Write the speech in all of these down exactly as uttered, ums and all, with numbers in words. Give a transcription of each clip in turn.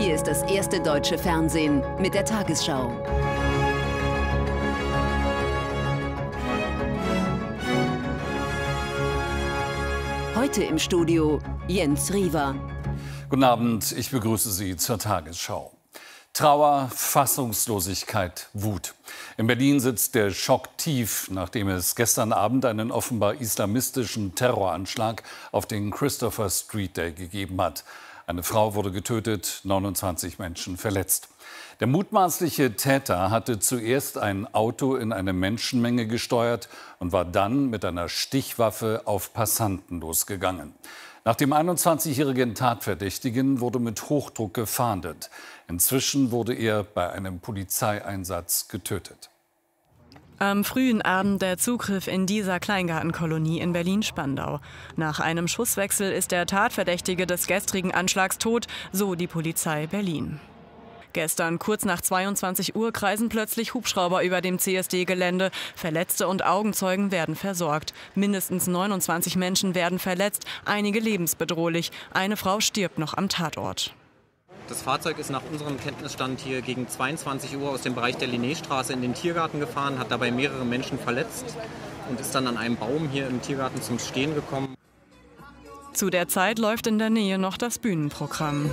Hier ist das erste deutsche Fernsehen mit der Tagesschau. Heute im Studio Jens Riewer. Guten Abend, ich begrüße Sie zur Tagesschau. Trauer, Fassungslosigkeit, Wut. In Berlin sitzt der Schock tief, nachdem es gestern Abend einen offenbar islamistischen Terroranschlag auf den Christopher Street Day gegeben hat. Eine Frau wurde getötet, neunundzwanzig Menschen verletzt. Der mutmaßliche Täter hatte zuerst ein Auto in eine Menschenmenge gesteuert und war dann mit einer Stichwaffe auf Passanten losgegangen. Nach dem einundzwanzigjährigen Tatverdächtigen wurde mit Hochdruck gefahndet. Inzwischen wurde er bei einem Polizeieinsatz getötet. Am frühen Abend der Zugriff in dieser Kleingartenkolonie in Berlin-Spandau. Nach einem Schusswechsel ist der Tatverdächtige des gestrigen Anschlags tot, so die Polizei Berlin. Gestern kurz nach zweiundzwanzig Uhr kreisen plötzlich Hubschrauber über dem C S D-Gelände. Verletzte und Augenzeugen werden versorgt. Mindestens neunundzwanzig Menschen werden verletzt, einige lebensbedrohlich. Eine Frau stirbt noch am Tatort. Das Fahrzeug ist nach unserem Kenntnisstand hier gegen zweiundzwanzig Uhr aus dem Bereich der Linnéstraße in den Tiergarten gefahren, hat dabei mehrere Menschen verletzt und ist dann an einem Baum hier im Tiergarten zum Stehen gekommen. Zu der Zeit läuft in der Nähe noch das Bühnenprogramm.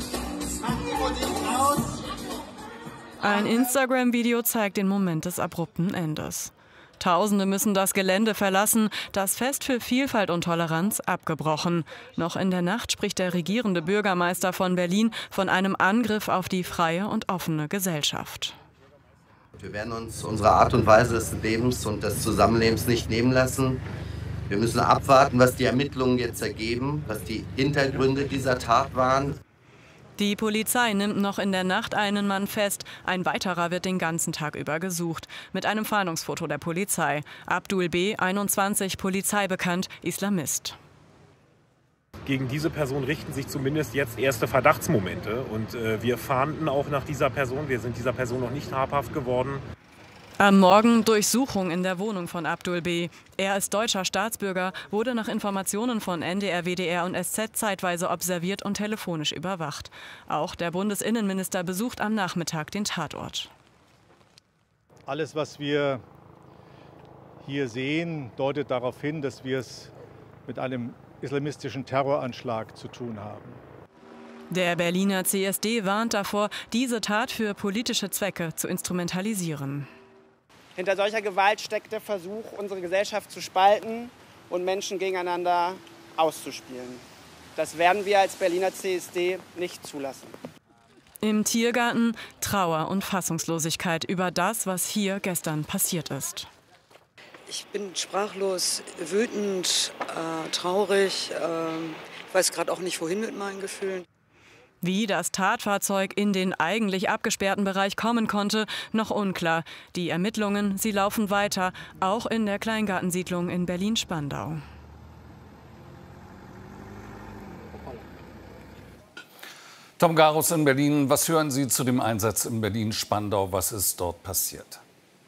Ein Instagram-Video zeigt den Moment des abrupten Endes. Tausende müssen das Gelände verlassen, das Fest für Vielfalt und Toleranz abgebrochen. Noch in der Nacht spricht der regierende Bürgermeister von Berlin von einem Angriff auf die freie und offene Gesellschaft. Wir werden uns unsere Art und Weise des Lebens und des Zusammenlebens nicht nehmen lassen. Wir müssen abwarten, was die Ermittlungen jetzt ergeben, was die Hintergründe dieser Tat waren. Die Polizei nimmt noch in der Nacht einen Mann fest. Ein weiterer wird den ganzen Tag über gesucht. Mit einem Fahndungsfoto der Polizei. Abdul B., einundzwanzig, polizeibekannt, Islamist. Gegen diese Person richten sich zumindest jetzt erste Verdachtsmomente. Und äh, wir fahnden auch nach dieser Person. Wir sind dieser Person noch nicht habhaft geworden. Am Morgen Durchsuchung in der Wohnung von Abdul B. Er ist deutscher Staatsbürger, wurde nach Informationen von N D R, W D R und S Z zeitweise observiert und telefonisch überwacht. Auch der Bundesinnenminister besucht am Nachmittag den Tatort. Alles, was wir hier sehen, deutet darauf hin, dass wir es mit einem islamistischen Terroranschlag zu tun haben. Der Berliner C S D warnt davor, diese Tat für politische Zwecke zu instrumentalisieren. Hinter solcher Gewalt steckt der Versuch, unsere Gesellschaft zu spalten und Menschen gegeneinander auszuspielen. Das werden wir als Berliner C S D nicht zulassen. Im Tiergarten Trauer und Fassungslosigkeit über das, was hier gestern passiert ist. Ich bin sprachlos, wütend, äh, traurig. Äh, ich weiß gerade auch nicht, wohin mit meinen Gefühlen. Wie das Tatfahrzeug in den eigentlich abgesperrten Bereich kommen konnte, noch unklar. Die Ermittlungen, sie laufen weiter, auch in der Kleingartensiedlung in Berlin-Spandau. Tom Garus in Berlin, was hören Sie zu dem Einsatz in Berlin-Spandau? Was ist dort passiert?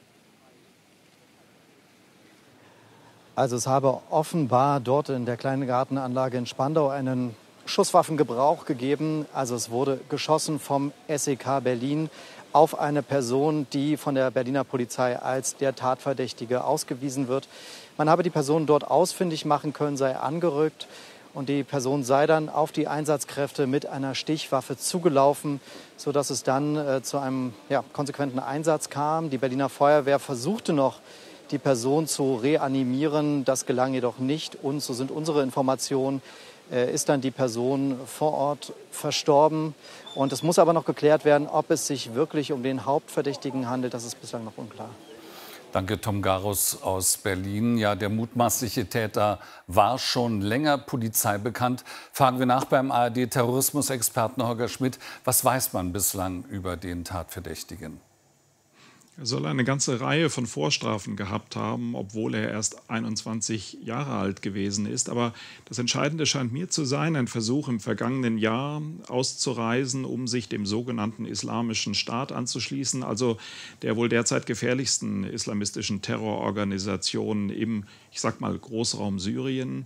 Also es habe offenbar dort in der Kleingartenanlage in Spandau einen Schusswaffengebrauch gegeben. Also es wurde geschossen vom S E K Berlin auf eine Person, die von der Berliner Polizei als der Tatverdächtige ausgewiesen wird. Man habe die Person dort ausfindig machen können, sei angerückt und die Person sei dann auf die Einsatzkräfte mit einer Stichwaffe zugelaufen, sodass es dann äh, zu einem ja, konsequenten Einsatz kam. Die Berliner Feuerwehr versuchte noch, die Person zu reanimieren. Das gelang jedoch nicht. Und so sind unsere Informationen, ist dann die Person vor Ort verstorben. Und es muss aber noch geklärt werden, ob es sich wirklich um den Hauptverdächtigen handelt. Das ist bislang noch unklar. Danke, Tom Garus aus Berlin. Ja, der mutmaßliche Täter war schon länger Polizei bekannt. Fragen wir nach beim A R D-Terrorismusexperten Holger Schmidt. Was weiß man bislang über den Tatverdächtigen? Er soll eine ganze Reihe von Vorstrafen gehabt haben, obwohl er erst einundzwanzig Jahre alt gewesen ist. Aber das Entscheidende scheint mir zu sein, ein Versuch im vergangenen Jahr auszureisen, um sich dem sogenannten Islamischen Staat anzuschließen, also der wohl derzeit gefährlichsten islamistischen Terrororganisation im, ich sag mal, Großraum Syrien.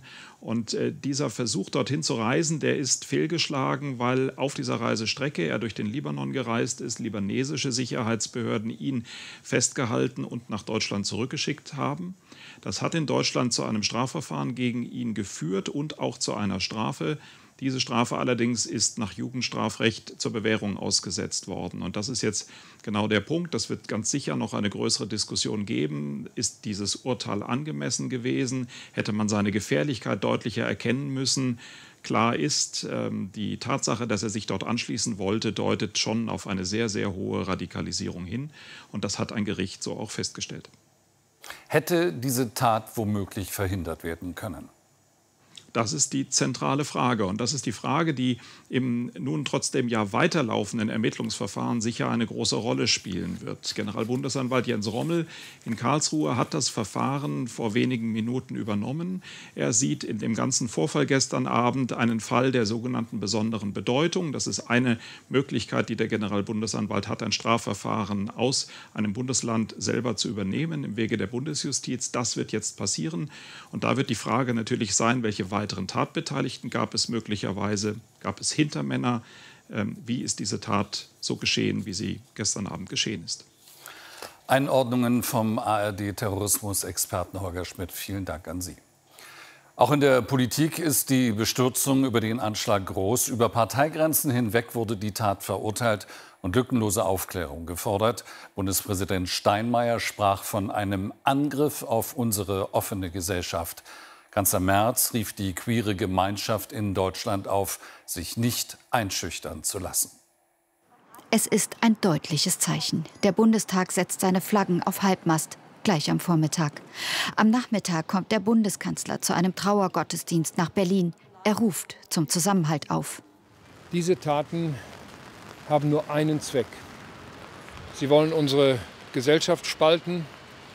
Und äh, dieser Versuch, dorthin zu reisen, der ist fehlgeschlagen, weil auf dieser Reisestrecke er durch den Libanon gereist ist, libanesische Sicherheitsbehörden ihn festgehalten und nach Deutschland zurückgeschickt haben. Das hat in Deutschland zu einem Strafverfahren gegen ihn geführt und auch zu einer Strafe. Diese Strafe allerdings ist nach Jugendstrafrecht zur Bewährung ausgesetzt worden. Und das ist jetzt genau der Punkt. Das wird ganz sicher noch eine größere Diskussion geben. Ist dieses Urteil angemessen gewesen? Hätte man seine Gefährlichkeit deutlicher erkennen müssen? Klar ist, die Tatsache, dass er sich dort anschließen wollte, deutet schon auf eine sehr, sehr hohe Radikalisierung hin. Und das hat ein Gericht so auch festgestellt. Hätte diese Tat womöglich verhindert werden können? Das ist die zentrale Frage. Und das ist die Frage, die im nun trotzdem ja weiterlaufenden Ermittlungsverfahren sicher eine große Rolle spielen wird. Generalbundesanwalt Jens Rommel in Karlsruhe hat das Verfahren vor wenigen Minuten übernommen. Er sieht in dem ganzen Vorfall gestern Abend einen Fall der sogenannten besonderen Bedeutung. Das ist eine Möglichkeit, die der Generalbundesanwalt hat, ein Strafverfahren aus einem Bundesland selber zu übernehmen im Wege der Bundesjustiz. Das wird jetzt passieren. Und da wird die Frage natürlich sein, welche weiteren Tatbeteiligten gab es möglicherweise, gab es Hintermänner. Ähm, wie ist diese Tat so geschehen, wie sie gestern Abend geschehen ist? Einordnungen vom A R D-Terrorismusexperten Holger Schmidt. Vielen Dank an Sie. Auch in der Politik ist die Bestürzung über den Anschlag groß. Über Parteigrenzen hinweg wurde die Tat verurteilt und lückenlose Aufklärung gefordert. Bundespräsident Steinmeier sprach von einem Angriff auf unsere offene Gesellschaft. Kanzler Merz rief die queere Gemeinschaft in Deutschland auf, sich nicht einschüchtern zu lassen. Es ist ein deutliches Zeichen. Der Bundestag setzt seine Flaggen auf Halbmast, gleich am Vormittag. Am Nachmittag kommt der Bundeskanzler zu einem Trauergottesdienst nach Berlin. Er ruft zum Zusammenhalt auf. Diese Taten haben nur einen Zweck. Sie wollen unsere Gesellschaft spalten.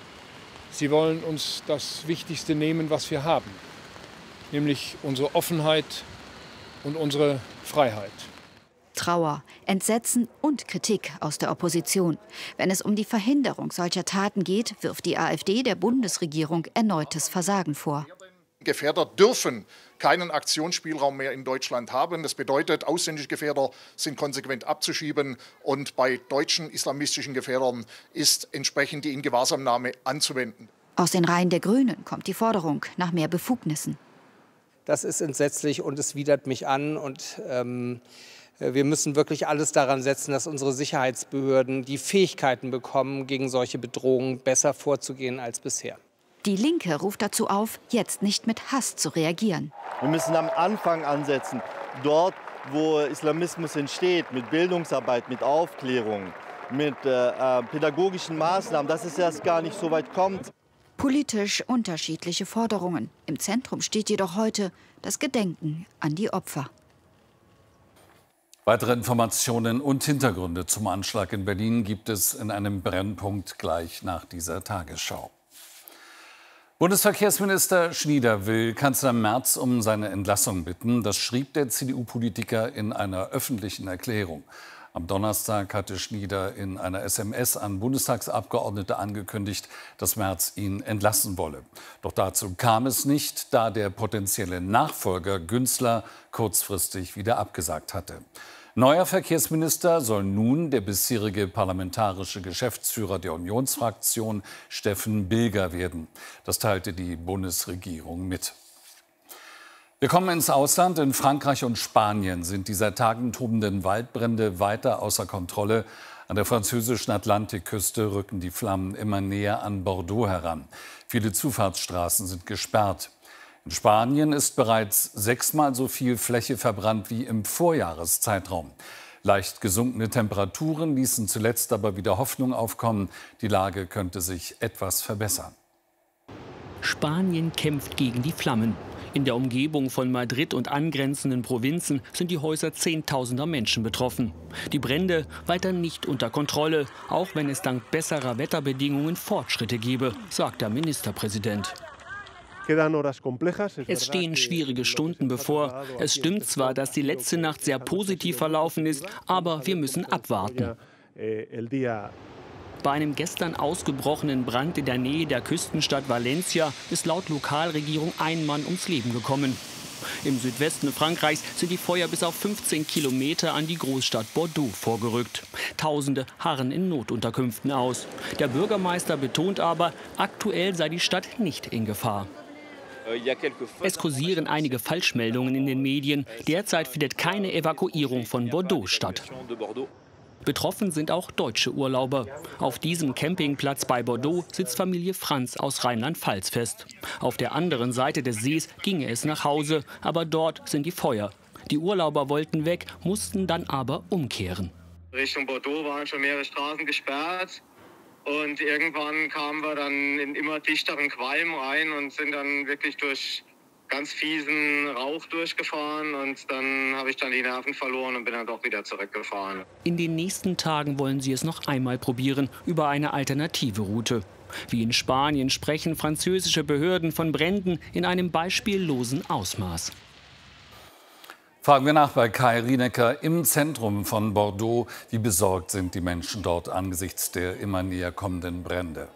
Sie wollen uns das Wichtigste nehmen, was wir haben, nämlich unsere Offenheit und unsere Freiheit. Trauer, Entsetzen und Kritik aus der Opposition. Wenn es um die Verhinderung solcher Taten geht, wirft die AfD der Bundesregierung erneutes Versagen vor. Gefährder dürfen keinen Aktionsspielraum mehr in Deutschland haben. Das bedeutet, ausländische Gefährder sind konsequent abzuschieben. Und bei deutschen islamistischen Gefährdern ist entsprechend die Ingewahrsamnahme anzuwenden. Aus den Reihen der Grünen kommt die Forderung nach mehr Befugnissen. Das ist entsetzlich und es widert mich an. Und ähm, wir müssen wirklich alles daran setzen, dass unsere Sicherheitsbehörden die Fähigkeiten bekommen, gegen solche Bedrohungen besser vorzugehen als bisher. Die Linke ruft dazu auf, jetzt nicht mit Hass zu reagieren. Wir müssen am Anfang ansetzen, dort, wo Islamismus entsteht, mit Bildungsarbeit, mit Aufklärung, mit äh, pädagogischen Maßnahmen, dass es erst gar nicht so weit kommt. Politisch unterschiedliche Forderungen. Im Zentrum steht jedoch heute das Gedenken an die Opfer. Weitere Informationen und Hintergründe zum Anschlag in Berlin gibt es in einem Brennpunkt gleich nach dieser Tagesschau. Bundesverkehrsminister Schnieder will Kanzler Merz um seine Entlassung bitten. Das schrieb der C D U-Politiker in einer öffentlichen Erklärung. Am Donnerstag hatte Schnieder in einer S M S an Bundestagsabgeordnete angekündigt, dass Merz ihn entlassen wolle. Doch dazu kam es nicht, da der potenzielle Nachfolger Günzler kurzfristig wieder abgesagt hatte. Neuer Verkehrsminister soll nun der bisherige parlamentarische Geschäftsführer der Unionsfraktion Steffen Bilger werden. Das teilte die Bundesregierung mit. Wir kommen ins Ausland. In Frankreich und Spanien sind die seit Tagen tobenden Waldbrände weiter außer Kontrolle. An der französischen Atlantikküste rücken die Flammen immer näher an Bordeaux heran. Viele Zufahrtsstraßen sind gesperrt. In Spanien ist bereits sechsmal so viel Fläche verbrannt wie im Vorjahreszeitraum. Leicht gesunkene Temperaturen ließen zuletzt aber wieder Hoffnung aufkommen. Die Lage könnte sich etwas verbessern. Spanien kämpft gegen die Flammen. In der Umgebung von Madrid und angrenzenden Provinzen sind die Häuser zehntausender Menschen betroffen. Die Brände weiter nicht unter Kontrolle, auch wenn es dank besserer Wetterbedingungen Fortschritte gebe, sagt der Ministerpräsident. Es stehen schwierige Stunden bevor. Es stimmt zwar, dass die letzte Nacht sehr positiv verlaufen ist, aber wir müssen abwarten. Bei einem gestern ausgebrochenen Brand in der Nähe der Küstenstadt Valencia ist laut Lokalregierung ein Mann ums Leben gekommen. Im Südwesten Frankreichs sind die Feuer bis auf fünfzehn Kilometer an die Großstadt Bordeaux vorgerückt. Tausende harren in Notunterkünften aus. Der Bürgermeister betont aber, aktuell sei die Stadt nicht in Gefahr. Es kursieren einige Falschmeldungen in den Medien. Derzeit findet keine Evakuierung von Bordeaux statt. Betroffen sind auch deutsche Urlauber. Auf diesem Campingplatz bei Bordeaux sitzt Familie Franz aus Rheinland-Pfalz fest. Auf der anderen Seite des Sees ginge es nach Hause, aber dort sind die Feuer. Die Urlauber wollten weg, mussten dann aber umkehren. Richtung Bordeaux waren schon mehrere Straßen gesperrt. Und irgendwann kamen wir dann in immer dichteren Qualm rein und sind dann wirklich durch ganz fiesen Rauch durchgefahren. Und dann habe ich dann die Nerven verloren und bin dann doch wieder zurückgefahren. In den nächsten Tagen wollen sie es noch einmal probieren, über eine alternative Route. Wie in Spanien sprechen französische Behörden von Bränden in einem beispiellosen Ausmaß. Fragen wir nach bei Kai Rienecker im Zentrum von Bordeaux. Wie besorgt sind die Menschen dort angesichts der immer näher kommenden Brände?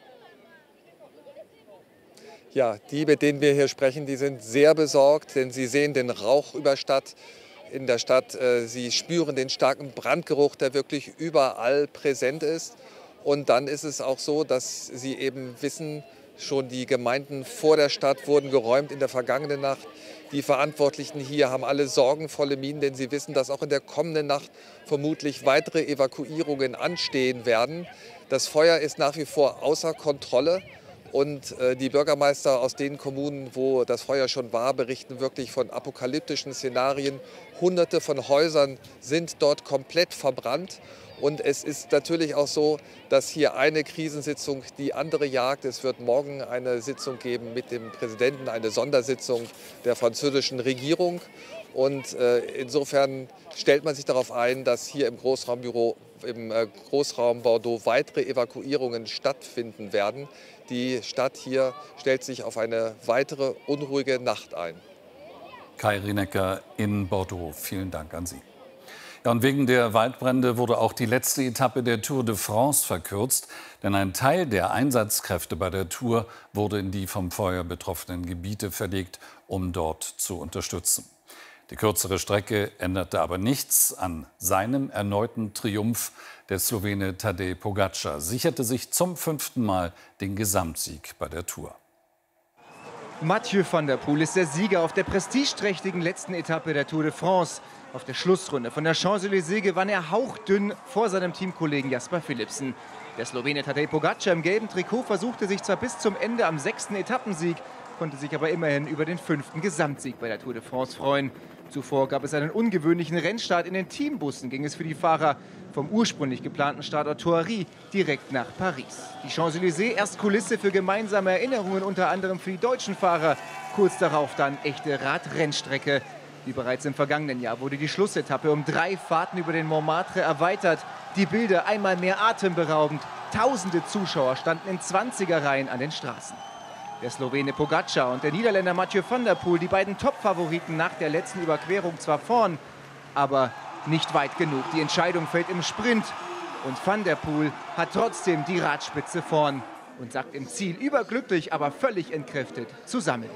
Ja, die, mit denen wir hier sprechen, die sind sehr besorgt, denn sie sehen den Rauch über Stadt, in der Stadt. Sie spüren den starken Brandgeruch, der wirklich überall präsent ist. Und dann ist es auch so, dass sie eben wissen, schon die Gemeinden vor der Stadt wurden geräumt in der vergangenen Nacht. Die Verantwortlichen hier haben alle sorgenvolle Mienen, denn sie wissen, dass auch in der kommenden Nacht vermutlich weitere Evakuierungen anstehen werden. Das Feuer ist nach wie vor außer Kontrolle. Und äh, die Bürgermeister aus den Kommunen, wo das Feuer schon war, berichten wirklich von apokalyptischen Szenarien. Hunderte von Häusern sind dort komplett verbrannt. Und es ist natürlich auch so, dass hier eine Krisensitzung die andere jagt. Es wird morgen eine Sitzung geben mit dem Präsidenten, eine Sondersitzung der französischen Regierung. Und äh, insofern stellt man sich darauf ein, dass hier im Großraumbüro, im äh, Großraum Bordeaux weitere Evakuierungen stattfinden werden. Die Stadt hier stellt sich auf eine weitere unruhige Nacht ein. Kai Rienecker in Bordeaux, vielen Dank an Sie. Ja, und wegen der Waldbrände wurde auch die letzte Etappe der Tour de France verkürzt. Denn ein Teil der Einsatzkräfte bei der Tour wurde in die vom Feuer betroffenen Gebiete verlegt, um dort zu unterstützen. Die kürzere Strecke änderte aber nichts an seinem erneuten Triumph. Der Slowene Tadej Pogačar sicherte sich zum fünften Mal den Gesamtsieg bei der Tour. Mathieu van der Poel ist der Sieger auf der prestigeträchtigen letzten Etappe der Tour de France. Auf der Schlussrunde von der Champs-Élysées gewann er hauchdünn vor seinem Teamkollegen Jasper Philipsen. Der Slowene Tadej Pogačar im gelben Trikot versuchte sich zwar bis zum Ende am sechsten Etappensieg, konnte sich aber immerhin über den fünften Gesamtsieg bei der Tour de France freuen. Zuvor gab es einen ungewöhnlichen Rennstart. In den Teambussen ging es für die Fahrer vom ursprünglich geplanten Standort Thoiry direkt nach Paris. Die Champs-Élysées erst Kulisse für gemeinsame Erinnerungen, unter anderem für die deutschen Fahrer. Kurz darauf dann echte Radrennstrecke. Wie bereits im vergangenen Jahr wurde die Schlussetappe um drei Fahrten über den Montmartre erweitert. Die Bilder einmal mehr atemberaubend. Tausende Zuschauer standen in Zwanzigerreihen an den Straßen. Der Slowene Pogačar und der Niederländer Mathieu van der Poel, die beiden Top-Favoriten nach der letzten Überquerung zwar vorn, aber nicht weit genug. Die Entscheidung fällt im Sprint und Van der Poel hat trotzdem die Radspitze vorn und sagt im Ziel überglücklich, aber völlig entkräftet zusammen.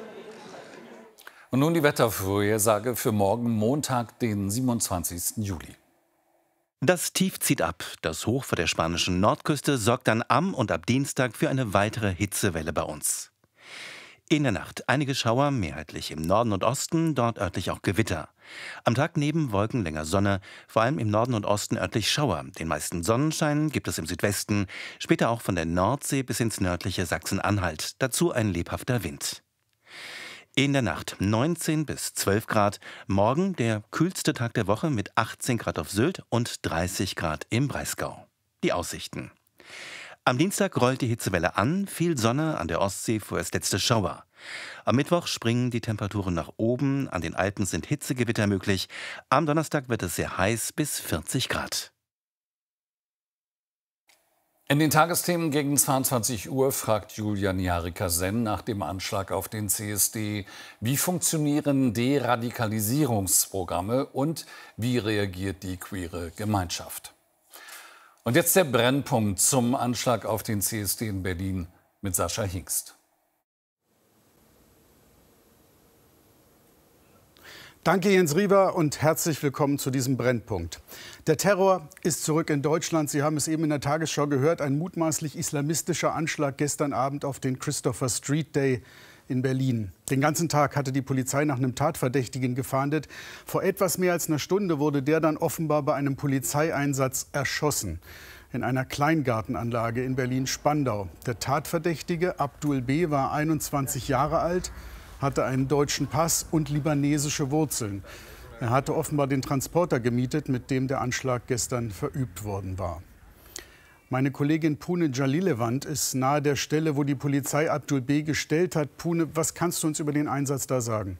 Und nun die Wettervorhersage für morgen Montag, den siebenundzwanzigsten Juli. Das Tief zieht ab. Das Hoch vor der spanischen Nordküste sorgt dann am und ab Dienstag für eine weitere Hitzewelle bei uns. In der Nacht einige Schauer, mehrheitlich im Norden und Osten, dort örtlich auch Gewitter. Am Tag neben Wolken länger Sonne, vor allem im Norden und Osten örtlich Schauer. Den meisten Sonnenschein gibt es im Südwesten, später auch von der Nordsee bis ins nördliche Sachsen-Anhalt. Dazu ein lebhafter Wind. In der Nacht neunzehn bis zwölf Grad, morgen der kühlste Tag der Woche mit achtzehn Grad auf Sylt und dreißig Grad im Breisgau. Die Aussichten. Am Dienstag rollt die Hitzewelle an, viel Sonne, an der Ostsee vorerst letzte Schauer. Am Mittwoch springen die Temperaturen nach oben, an den Alpen sind Hitzegewitter möglich. Am Donnerstag wird es sehr heiß bis vierzig Grad. In den Tagesthemen gegen zweiundzwanzig Uhr fragt Julian Jarika-Senn nach dem Anschlag auf den C S D. Wie funktionieren Deradikalisierungsprogramme und wie reagiert die queere Gemeinschaft? Und jetzt der Brennpunkt zum Anschlag auf den C S D in Berlin mit Sascha Hingst. Danke, Jens Riewer, und herzlich willkommen zu diesem Brennpunkt. Der Terror ist zurück in Deutschland. Sie haben es eben in der Tagesschau gehört. Ein mutmaßlich islamistischer Anschlag gestern Abend auf den Christopher Street Day in Berlin. Den ganzen Tag hatte die Polizei nach einem Tatverdächtigen gefahndet. Vor etwas mehr als einer Stunde wurde der dann offenbar bei einem Polizeieinsatz erschossen. In einer Kleingartenanlage in Berlin-Spandau. Der Tatverdächtige, Abdul B., war einundzwanzig Jahre alt, hatte einen deutschen Pass und libanesische Wurzeln. Er hatte offenbar den Transporter gemietet, mit dem der Anschlag gestern verübt worden war. Meine Kollegin Pune Jalilewand ist nahe der Stelle, wo die Polizei Abdul B. gestellt hat. Pune, was kannst du uns über den Einsatz da sagen?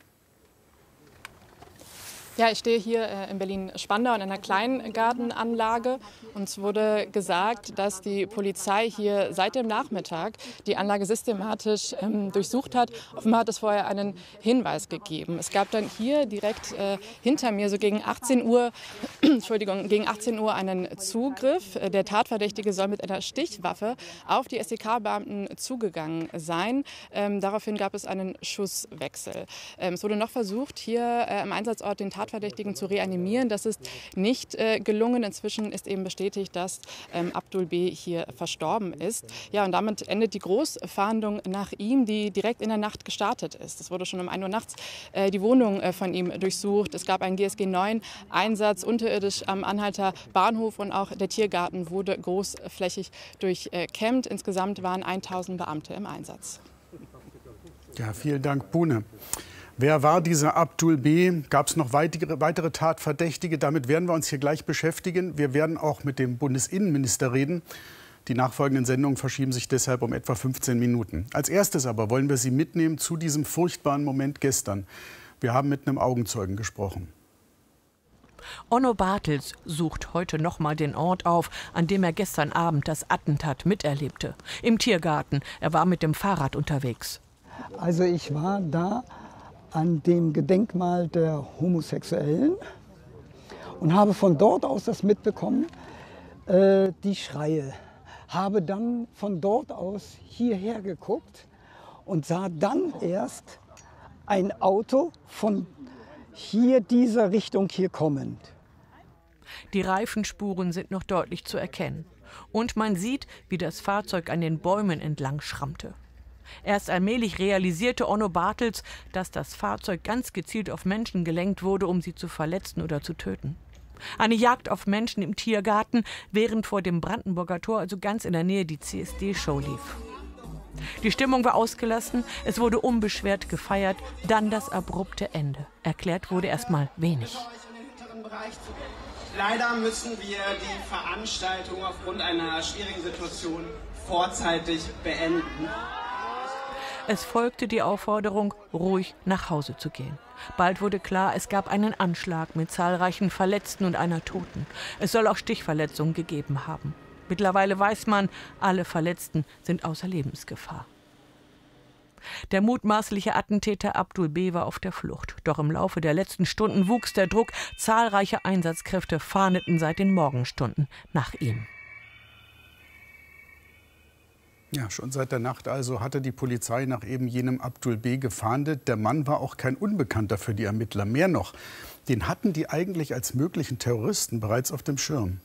Ja, ich stehe hier äh, in Berlin-Spandau in einer Kleingartenanlage. Uns wurde gesagt, dass die Polizei hier seit dem Nachmittag die Anlage systematisch ähm, durchsucht hat. Offenbar hat es vorher einen Hinweis gegeben. Es gab dann hier direkt äh, hinter mir, so gegen achtzehn Uhr, Entschuldigung, gegen achtzehn Uhr einen Zugriff. Der Tatverdächtige soll mit einer Stichwaffe auf die S E K-Beamten zugegangen sein. Ähm, daraufhin gab es einen Schusswechsel. Ähm, es wurde noch versucht, hier äh, im Einsatzort den Tatverdächtigen Tatverdächtigen zu reanimieren. Das ist nicht äh, gelungen. Inzwischen ist eben bestätigt, dass ähm, Abdul B. hier verstorben ist. Ja, und damit endet die Großfahndung nach ihm, die direkt in der Nacht gestartet ist. Es wurde schon um ein Uhr nachts äh, die Wohnung äh, von ihm durchsucht. Es gab einen G S G neun Einsatz unterirdisch am Anhalter Bahnhof und auch der Tiergarten wurde großflächig durchkämmt. Insgesamt waren tausend Beamte im Einsatz. Ja, vielen Dank, Pune. Wer war dieser Abdul B.? Gab es noch weitere, weitere Tatverdächtige? Damit werden wir uns hier gleich beschäftigen. Wir werden auch mit dem Bundesinnenminister reden. Die nachfolgenden Sendungen verschieben sich deshalb um etwa fünfzehn Minuten. Als erstes aber wollen wir Sie mitnehmen zu diesem furchtbaren Moment gestern. Wir haben mit einem Augenzeugen gesprochen. Onno Bartels sucht heute noch mal den Ort auf, an dem er gestern Abend das Attentat miterlebte. Im Tiergarten. Er war mit dem Fahrrad unterwegs. Also ich war da an dem Gedenkmal der Homosexuellen und habe von dort aus das mitbekommen, äh, die Schreie. Habe dann von dort aus hierher geguckt und sah dann erst ein Auto von hier dieser Richtung hier kommend. Die Reifenspuren sind noch deutlich zu erkennen. Und man sieht, wie das Fahrzeug an den Bäumen entlang schrammte. Erst allmählich realisierte Onno Bartels, dass das Fahrzeug ganz gezielt auf Menschen gelenkt wurde, um sie zu verletzen oder zu töten. Eine Jagd auf Menschen im Tiergarten, während vor dem Brandenburger Tor, also ganz in der Nähe, die C S D-Show lief. Die Stimmung war ausgelassen, es wurde unbeschwert gefeiert, dann das abrupte Ende. Erklärt wurde erstmal wenig. Leider müssen wir die Veranstaltung aufgrund einer schwierigen Situation vorzeitig beenden. Es folgte die Aufforderung, ruhig nach Hause zu gehen. Bald wurde klar, es gab einen Anschlag mit zahlreichen Verletzten und einer Toten. Es soll auch Stichverletzungen gegeben haben. Mittlerweile weiß man, alle Verletzten sind außer Lebensgefahr. Der mutmaßliche Attentäter Abdul B. war auf der Flucht. Doch im Laufe der letzten Stunden wuchs der Druck. Zahlreiche Einsatzkräfte fahndeten seit den Morgenstunden nach ihm. Ja, schon seit der Nacht also hatte die Polizei nach eben jenem Abdul B. gefahndet. Der Mann war auch kein Unbekannter für die Ermittler. Mehr noch, den hatten die eigentlich als möglichen Terroristen bereits auf dem Schirm.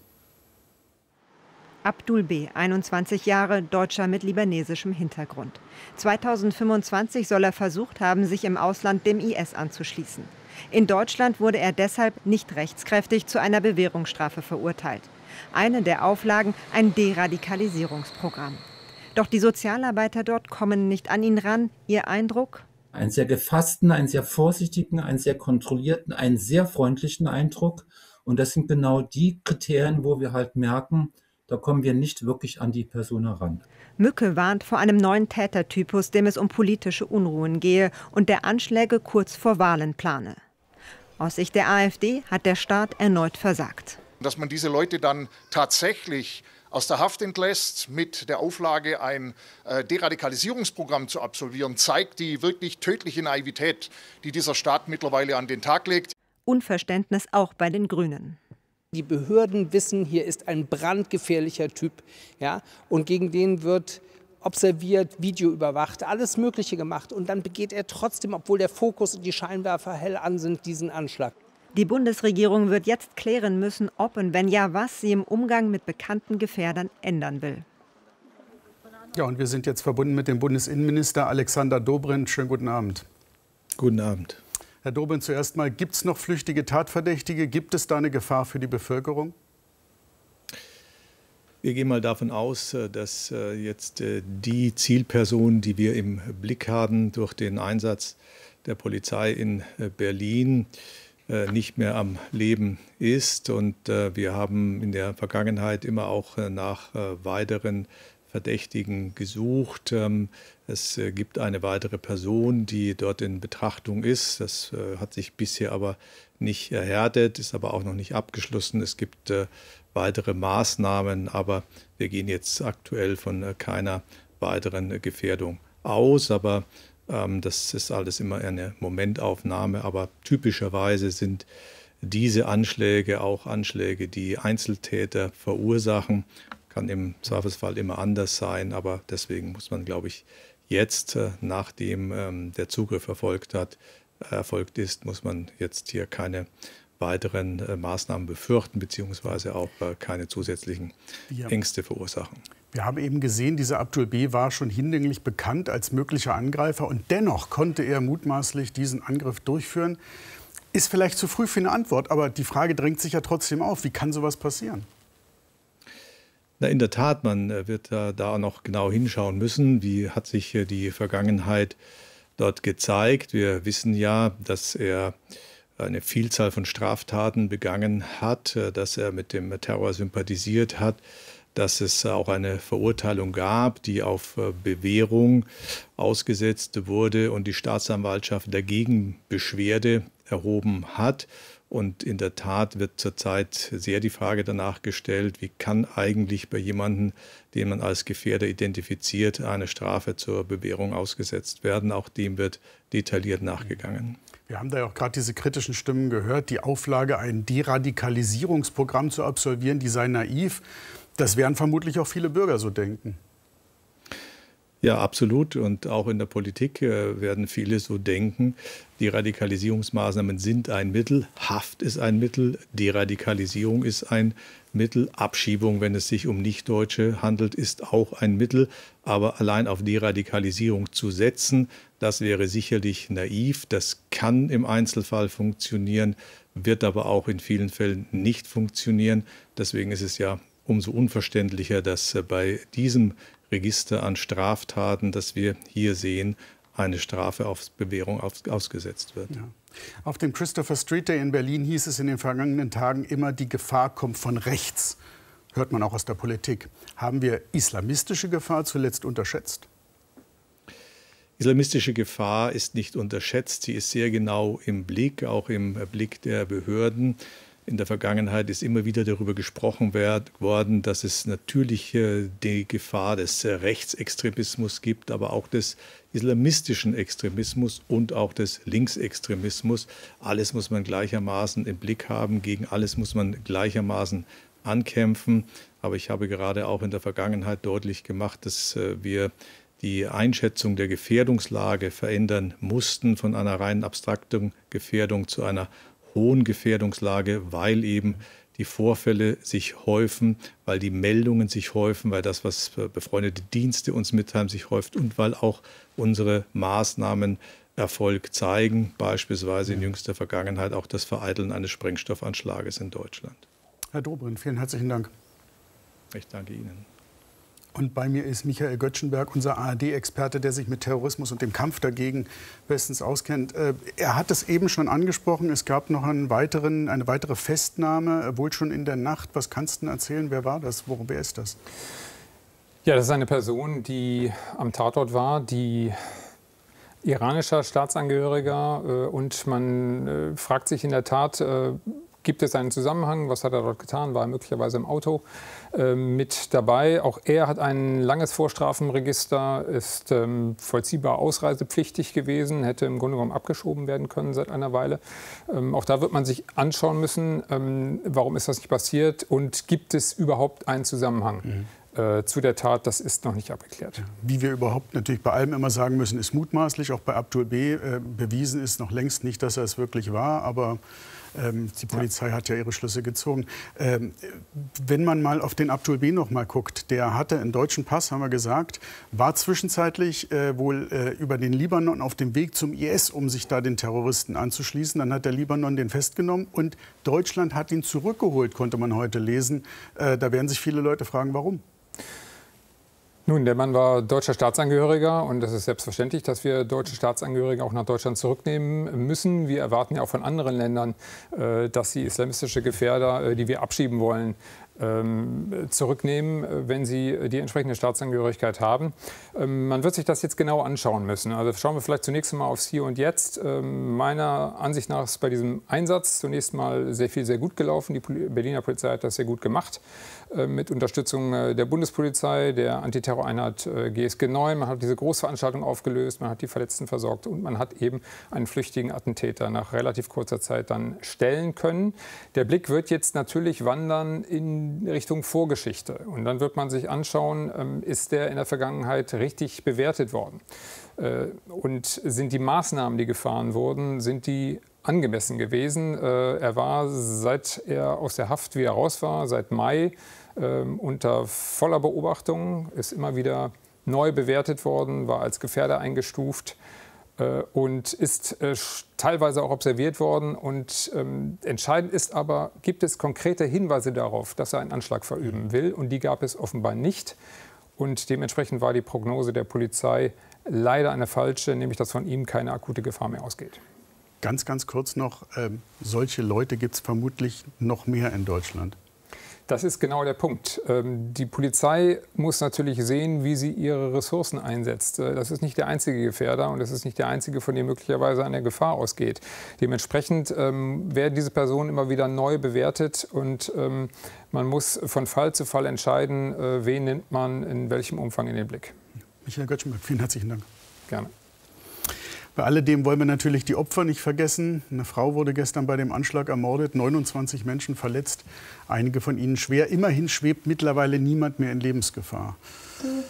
Abdul B., einundzwanzig Jahre, Deutscher mit libanesischem Hintergrund. zweitausendfünfundzwanzig soll er versucht haben, sich im Ausland dem I S anzuschließen. In Deutschland wurde er deshalb nicht rechtskräftig zu einer Bewährungsstrafe verurteilt. Eine der Auflagen, ein Deradikalisierungsprogramm. Doch die Sozialarbeiter dort kommen nicht an ihn ran. Ihr Eindruck? Einen sehr gefassten, einen sehr vorsichtigen, einen sehr kontrollierten, einen sehr freundlichen Eindruck. Und das sind genau die Kriterien, wo wir halt merken, da kommen wir nicht wirklich an die Person heran. Mücke warnt vor einem neuen Tätertypus, dem es um politische Unruhen gehe und der Anschläge kurz vor Wahlen plane. Aus Sicht der AfD hat der Staat erneut versagt. Dass man diese Leute dann tatsächlich aus der Haft entlässt, mit der Auflage, ein äh, Deradikalisierungsprogramm zu absolvieren, zeigt die wirklich tödliche Naivität, die dieser Staat mittlerweile an den Tag legt. Unverständnis auch bei den Grünen. Die Behörden wissen, hier ist ein brandgefährlicher Typ, ja, und gegen den wird observiert, Video überwacht, alles Mögliche gemacht. Und dann begeht er trotzdem, obwohl der Fokus und die Scheinwerfer hell an sind, diesen Anschlag. Die Bundesregierung wird jetzt klären müssen, ob und wenn ja, was sie im Umgang mit bekannten Gefährdern ändern will. Ja, und wir sind jetzt verbunden mit dem Bundesinnenminister Alexander Dobrindt. Schönen guten Abend. Guten Abend. Herr Dobrindt, zuerst mal, gibt es noch flüchtige Tatverdächtige? Gibt es da eine Gefahr für die Bevölkerung? Wir gehen mal davon aus, dass jetzt die Zielperson, die wir im Blick haben durch den Einsatz der Polizei in Berlin, nicht mehr am Leben ist. Und wir haben in der Vergangenheit immer auch nach weiteren Verdächtigen gesucht. Es gibt eine weitere Person, die dort in Betrachtung ist. Das hat sich bisher aber nicht erhärtet, ist aber auch noch nicht abgeschlossen. Es gibt weitere Maßnahmen, aber wir gehen jetzt aktuell von keiner weiteren Gefährdung aus. Aber ähm, das ist alles immer eine Momentaufnahme. Aber typischerweise sind diese Anschläge auch Anschläge, die Einzeltäter verursachen. Kann im Zweifelsfall immer anders sein, aber deswegen muss man, glaube ich, jetzt, äh, nachdem ähm, der Zugriff erfolgt hat, äh, erfolgt ist, muss man jetzt hier keine weiteren äh, Maßnahmen befürchten, beziehungsweise auch äh, keine zusätzlichen ja. Ängste verursachen. Wir haben eben gesehen, dieser Abdul B. war schon hinlänglich bekannt als möglicher Angreifer und dennoch konnte er mutmaßlich diesen Angriff durchführen. Ist vielleicht zu früh für eine Antwort, aber die Frage drängt sich ja trotzdem auf. Wie kann sowas passieren? Na, in der Tat, man wird da, da noch genau hinschauen müssen. Wie hat sich die Vergangenheit dort gezeigt? Wir wissen ja, dass er eine Vielzahl von Straftaten begangen hat, dass er mit dem Terror sympathisiert hat, dass es auch eine Verurteilung gab, die auf Bewährung ausgesetzt wurde und die Staatsanwaltschaft dagegen Beschwerde erhoben hat. Und in der Tat wird zurzeit sehr die Frage danach gestellt, wie kann eigentlich bei jemandem, den man als Gefährder identifiziert, eine Strafe zur Bewährung ausgesetzt werden. Auch dem wird detailliert nachgegangen. Wir haben da ja auch gerade diese kritischen Stimmen gehört, die Auflage, ein Deradikalisierungsprogramm zu absolvieren, die sei naiv. Das werden vermutlich auch viele Bürger so denken. Ja, absolut. Und auch in der Politik äh, werden viele so denken. Die Radikalisierungsmaßnahmen sind ein Mittel, Haft ist ein Mittel, Deradikalisierung ist ein Mittel, Abschiebung, wenn es sich um Nichtdeutsche handelt, ist auch ein Mittel. Aber allein auf Deradikalisierung zu setzen, das wäre sicherlich naiv. Das kann im Einzelfall funktionieren, wird aber auch in vielen Fällen nicht funktionieren. Deswegen ist es ja umso unverständlicher, dass äh, bei diesem Register an Straftaten, das wir hier sehen, eine Strafe auf Bewährung aus, ausgesetzt wird. Ja. Auf dem Christopher Street Day in Berlin hieß es in den vergangenen Tagen immer, die Gefahr kommt von rechts. Hört man auch aus der Politik. Haben wir islamistische Gefahr zuletzt unterschätzt? Islamistische Gefahr ist nicht unterschätzt. Sie ist sehr genau im Blick, auch im Blick der Behörden. In der Vergangenheit ist immer wieder darüber gesprochen worden, dass es natürlich die Gefahr des Rechtsextremismus gibt, aber auch des islamistischen Extremismus und auch des Linksextremismus. Alles muss man gleichermaßen im Blick haben, gegen alles muss man gleichermaßen ankämpfen. Aber ich habe gerade auch in der Vergangenheit deutlich gemacht, dass wir die Einschätzung der Gefährdungslage verändern mussten von einer rein abstrakten Gefährdung zu einer hohen Gefährdungslage, weil eben die Vorfälle sich häufen, weil die Meldungen sich häufen, weil das, was befreundete Dienste uns mitteilen, sich häuft und weil auch unsere Maßnahmen Erfolg zeigen, beispielsweise in jüngster Vergangenheit auch das Vereiteln eines Sprengstoffanschlages in Deutschland. Herr Dobrindt, vielen herzlichen Dank. Ich danke Ihnen. Und bei mir ist Michael Göttschenberg, unser A R D-Experte, der sich mit Terrorismus und dem Kampf dagegen bestens auskennt. Er hat es eben schon angesprochen, es gab noch einen weiteren, eine weitere Festnahme, wohl schon in der Nacht. Was kannst du denn erzählen? Wer war das? Worum, wer ist das? Ja, das ist eine Person, die am Tatort war, die iranischer Staatsangehöriger. Und man fragt sich in der Tat, Gibt es einen Zusammenhang? Was hat er dort getan? War er möglicherweise im Auto äh, mit dabei? Auch er hat ein langes Vorstrafenregister, ist ähm, vollziehbar ausreisepflichtig gewesen, hätte im Grunde genommen abgeschoben werden können seit einer Weile. Ähm, auch da wird man sich anschauen müssen, ähm, warum ist das nicht passiert und gibt es überhaupt einen Zusammenhang? Mhm. Zu der Tat, das ist noch nicht abgeklärt. Wie wir überhaupt natürlich bei allem immer sagen müssen, ist mutmaßlich. Auch bei Abdul B. Äh, bewiesen ist noch längst nicht, dass er es wirklich war. Aber ähm, die Polizei ja. hat ja ihre Schlüsse gezogen. Ähm, wenn man mal auf den Abdul B. noch mal guckt, der hatte einen deutschen Pass, haben wir gesagt, war zwischenzeitlich äh, wohl äh, über den Libanon auf dem Weg zum I S, um sich da den Terroristen anzuschließen. Dann hat der Libanon den festgenommen und Deutschland hat ihn zurückgeholt, konnte man heute lesen. Äh, da werden sich viele Leute fragen, warum. Nun, der Mann war deutscher Staatsangehöriger und es ist selbstverständlich, dass wir deutsche Staatsangehörige auch nach Deutschland zurücknehmen müssen. Wir erwarten ja auch von anderen Ländern, dass sie islamistische Gefährder, die wir abschieben wollen, zurücknehmen, wenn sie die entsprechende Staatsangehörigkeit haben. Man wird sich das jetzt genau anschauen müssen. Also schauen wir vielleicht zunächst einmal aufs Hier und Jetzt. Meiner Ansicht nach ist bei diesem Einsatz zunächst mal sehr viel sehr gut gelaufen. Die Berliner Polizei hat das sehr gut gemacht. Mit Unterstützung der Bundespolizei, der Antiterroreinheit G S G neun. Man hat diese Großveranstaltung aufgelöst, man hat die Verletzten versorgt und man hat eben einen flüchtigen Attentäter nach relativ kurzer Zeit dann stellen können. Der Blick wird jetzt natürlich wandern in Richtung Vorgeschichte. Und dann wird man sich anschauen, ist der in der Vergangenheit richtig bewertet worden? Und sind die Maßnahmen, die gefahren wurden, sind die angemessen gewesen? Er war, seit er aus der Haft wieder raus war, seit Mai, unter voller Beobachtung, ist immer wieder neu bewertet worden, war als Gefährder eingestuft und ist teilweise auch observiert worden. Und ähm, entscheidend ist aber, gibt es konkrete Hinweise darauf, dass er einen Anschlag verüben will? Und die gab es offenbar nicht. Und dementsprechend war die Prognose der Polizei leider eine falsche, nämlich dass von ihm keine akute Gefahr mehr ausgeht. Ganz, ganz kurz noch, ähm, solche Leute gibt es vermutlich noch mehr in Deutschland. Das ist genau der Punkt. Die Polizei muss natürlich sehen, wie sie ihre Ressourcen einsetzt. Das ist nicht der einzige Gefährder und das ist nicht der einzige, von dem möglicherweise eine Gefahr ausgeht. Dementsprechend ähm, werden diese Personen immer wieder neu bewertet und ähm, man muss von Fall zu Fall entscheiden, äh, wen nimmt man in welchem Umfang in den Blick. Michael Göttschenberg, vielen herzlichen Dank. Gerne. Bei alledem wollen wir natürlich die Opfer nicht vergessen. Eine Frau wurde gestern bei dem Anschlag ermordet, neunundzwanzig Menschen verletzt, einige von ihnen schwer. Immerhin schwebt mittlerweile niemand mehr in Lebensgefahr.